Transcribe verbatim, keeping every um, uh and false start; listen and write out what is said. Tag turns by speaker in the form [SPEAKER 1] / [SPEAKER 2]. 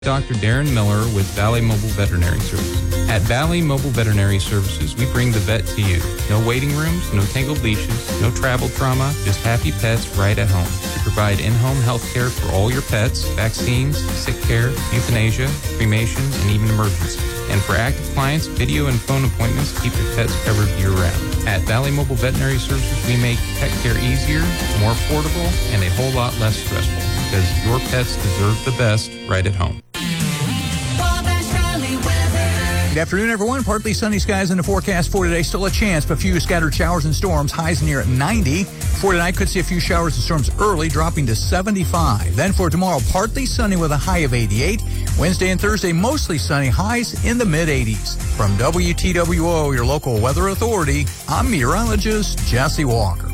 [SPEAKER 1] Doctor Darren Miller with Valley Mobile Veterinary Services. At Valley Mobile Veterinary Services, we bring the vet to you. No waiting rooms, no tangled leashes, no travel trauma, just happy pets right at home. We provide in-home health care for all your pets, vaccines, sick care, euthanasia, cremation, and even emergencies. And for active clients, video and phone appointments keep your pets covered year-round. At Valley Mobile Veterinary Services, we make pet care easier, more affordable, and a whole lot less stressful because your pets deserve the best right at home.
[SPEAKER 2] Good afternoon, everyone. Partly sunny skies in the forecast for today. Still a chance of a few scattered showers and storms. Highs near at ninety. For tonight, could see a few showers and storms early, dropping to seventy-five. Then for tomorrow, partly sunny with a high of eighty-eight. Wednesday and Thursday, mostly sunny, highs in the mid-eighties. From W T W O, your local weather authority, I'm meteorologist Jesse Walker.